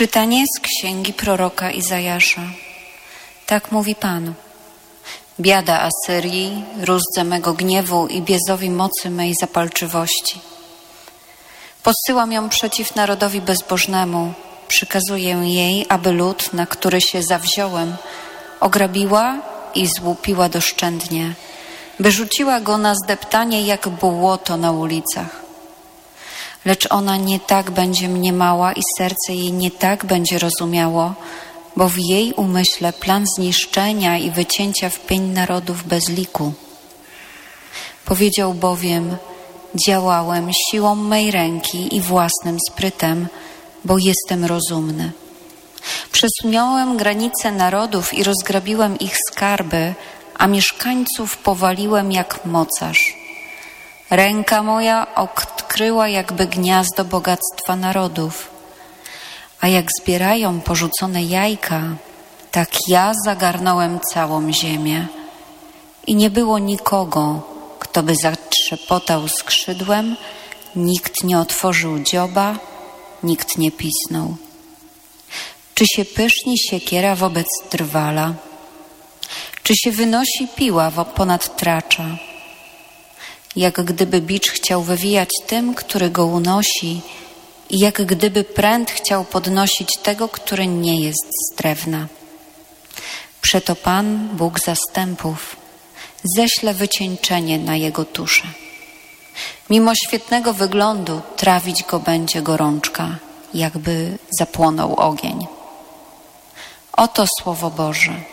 Czytanie z księgi proroka Izajasza. Tak mówi Pan. Biada Asyrii, rózdze mego gniewu i biezowi mocy mej zapalczywości. Posyłam ją przeciw narodowi bezbożnemu. Przykazuję jej, aby lud, na który się zawziąłem, ograbiła i złupiła doszczętnie, by rzuciła go na zdeptanie jak błoto na ulicach. Lecz ona nie tak będzie mniemała i serce jej nie tak będzie rozumiało, bo w jej umyśle plan zniszczenia i wycięcia w pień narodów bez liku. Powiedział bowiem: działałem siłą mej ręki i własnym sprytem, bo jestem rozumny. Przesunąłem granice narodów i rozgrabiłem ich skarby, a mieszkańców powaliłem jak mocarz. Ręka moja odkryła jakby gniazdo bogactwa narodów, a jak zbierają porzucone jajka, tak ja zagarnąłem całą ziemię. I nie było nikogo, kto by zatrzepotał skrzydłem, nikt nie otworzył dzioba, nikt nie pisnął. Czy się pyszni siekiera wobec drwala? Czy się wynosi piła ponad tracza? Jak gdyby bicz chciał wywijać tym, który go unosi, i jak gdyby pręt chciał podnosić tego, który nie jest z drewna. Przeto Pan, Bóg zastępów, ześle wycieńczenie na jego tuszę. Mimo świetnego wyglądu trawić go będzie gorączka, jakby zapłonął ogień. Oto Słowo Boże.